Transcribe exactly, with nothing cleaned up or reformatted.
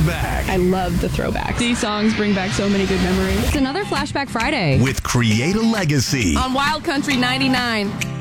Flashback. I love the throwbacks. These songs bring back so many good memories. It's another Flashback Friday With Create a Legacy. On Wild Country ninety-nine.